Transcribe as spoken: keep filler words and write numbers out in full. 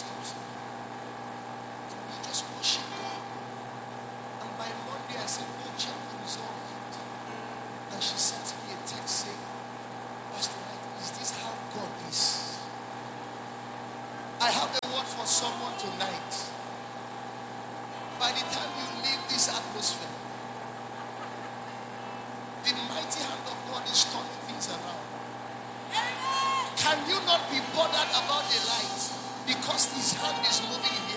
comes in. We just worship God. And by Monday, I said, no, check the result. And she sent me a text saying, Pastor Knight, is this how God is? I have a word for someone tonight. By the time you leave this atmosphere, the mighty hand of God is turning things around. Can you not be bothered about the light? Because his hand is moving here.